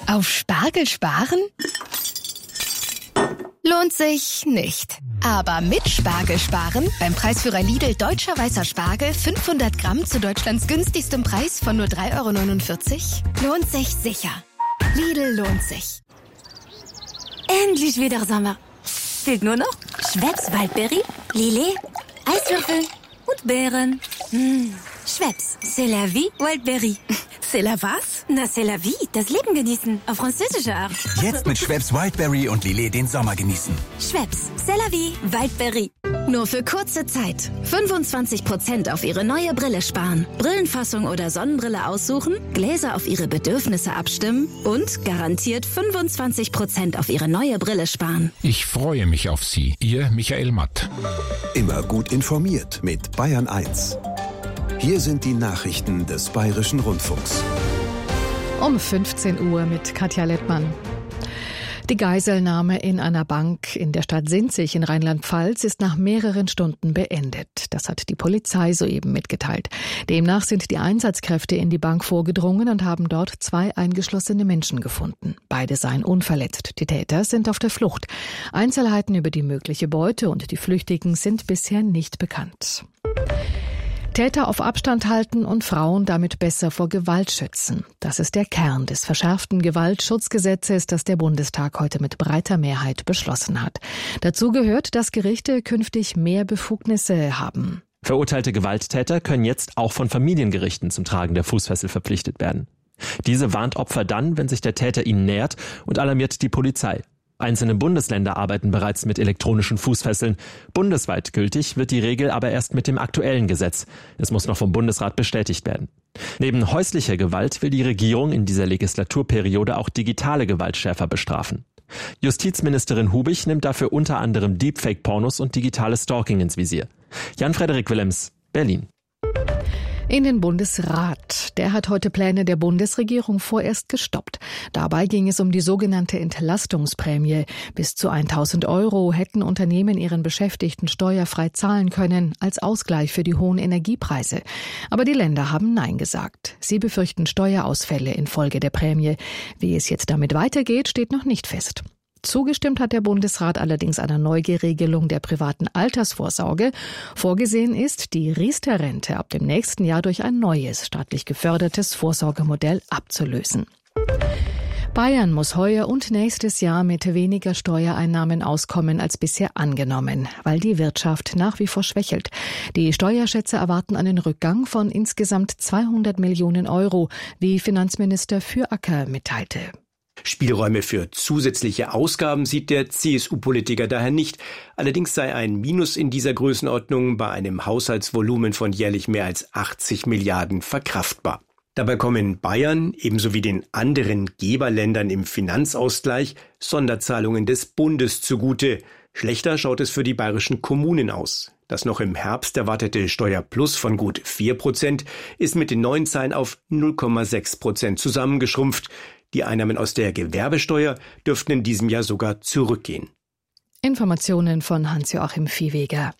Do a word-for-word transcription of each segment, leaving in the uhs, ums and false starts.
Auf Spargel sparen? Lohnt sich nicht. Aber mit Spargel sparen, beim Preisführer Lidl Deutscher Weißer Spargel, fünfhundert Gramm zu Deutschlands günstigstem Preis von nur drei Euro neunundvierzig, lohnt sich sicher. Lidl lohnt sich. Endlich wieder Sommer. Fehlt nur noch Schweppes Waldbeere, Lillet, Eiswürfel und Beeren. Mmh. Schweppes, c'est la vie, Wildberry. C'est la was? Na, c'est la vie, das Leben genießen, auf französische Art. Jetzt mit Schweppes Wildberry und Lillet den Sommer genießen. Schweppes, c'est la vie, Wildberry. Nur für kurze Zeit. fünfundzwanzig Prozent auf Ihre neue Brille sparen. Brillenfassung oder Sonnenbrille aussuchen, Gläser auf Ihre Bedürfnisse abstimmen und garantiert fünfundzwanzig Prozent auf Ihre neue Brille sparen. Ich freue mich auf Sie. Ihr Michael Matt. Immer gut informiert mit Bayern eins. Hier sind die Nachrichten des Bayerischen Rundfunks. Um fünfzehn Uhr mit Katja Lettmann. Die Geiselnahme in einer Bank in der Stadt Sinzig in Rheinland-Pfalz ist nach mehreren Stunden beendet. Das hat die Polizei soeben mitgeteilt. Demnach sind die Einsatzkräfte in die Bank vorgedrungen und haben dort zwei eingeschlossene Menschen gefunden. Beide seien unverletzt. Die Täter sind auf der Flucht. Einzelheiten über die mögliche Beute und die Flüchtigen sind bisher nicht bekannt. Täter auf Abstand halten und Frauen damit besser vor Gewalt schützen. Das ist der Kern des verschärften Gewaltschutzgesetzes, das der Bundestag heute mit breiter Mehrheit beschlossen hat. Dazu gehört, dass Gerichte künftig mehr Befugnisse haben. Verurteilte Gewalttäter können jetzt auch von Familiengerichten zum Tragen der Fußfessel verpflichtet werden. Diese warnt Opfer dann, wenn sich der Täter ihnen nähert, und alarmiert die Polizei. Einzelne Bundesländer arbeiten bereits mit elektronischen Fußfesseln. Bundesweit gültig wird die Regel aber erst mit dem aktuellen Gesetz. Es muss noch vom Bundesrat bestätigt werden. Neben häuslicher Gewalt will die Regierung in dieser Legislaturperiode auch digitale Gewalt schärfer bestrafen. Justizministerin Hubich nimmt dafür unter anderem Deepfake-Pornos und digitales Stalking ins Visier. Jan-Frederik Willems, Berlin. In den Bundesrat. Der hat heute Pläne der Bundesregierung vorerst gestoppt. Dabei ging es um die sogenannte Entlastungsprämie. Bis zu tausend Euro hätten Unternehmen ihren Beschäftigten steuerfrei zahlen können, als Ausgleich für die hohen Energiepreise. Aber die Länder haben Nein gesagt. Sie befürchten Steuerausfälle infolge der Prämie. Wie es jetzt damit weitergeht, steht noch nicht fest. Zugestimmt hat der Bundesrat allerdings einer Neuregelung der privaten Altersvorsorge. Vorgesehen ist, die Riester-Rente ab dem nächsten Jahr durch ein neues, staatlich gefördertes Vorsorgemodell abzulösen. Bayern muss heuer und nächstes Jahr mit weniger Steuereinnahmen auskommen als bisher angenommen, weil die Wirtschaft nach wie vor schwächelt. Die Steuerschätzer erwarten einen Rückgang von insgesamt zweihundert Millionen Euro, wie Finanzminister Füracker mitteilte. Spielräume für zusätzliche Ausgaben sieht der C S U-Politiker daher nicht. Allerdings sei ein Minus in dieser Größenordnung bei einem Haushaltsvolumen von jährlich mehr als achtzig Milliarden verkraftbar. Dabei kommen Bayern ebenso wie den anderen Geberländern im Finanzausgleich Sonderzahlungen des Bundes zugute. Schlechter schaut es für die bayerischen Kommunen aus. Das noch im Herbst erwartete Steuerplus von gut vier Prozent ist mit den neuen Zahlen auf null Komma sechs Prozent zusammengeschrumpft. Die Einnahmen aus der Gewerbesteuer dürften in diesem Jahr sogar zurückgehen. Informationen von Hans-Joachim Viehweger.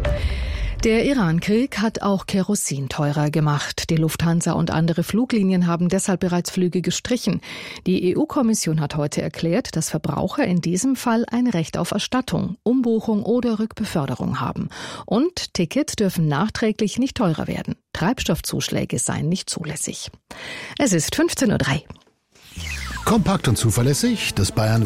Der Iran-Krieg hat auch Kerosin teurer gemacht. Die Lufthansa und andere Fluglinien haben deshalb bereits Flüge gestrichen. Die E U-Kommission hat heute erklärt, dass Verbraucher in diesem Fall ein Recht auf Erstattung, Umbuchung oder Rückbeförderung haben. Und Tickets dürfen nachträglich nicht teurer werden. Treibstoffzuschläge seien nicht zulässig. Es ist fünfzehn Uhr drei. Kompakt und zuverlässig, das Bayern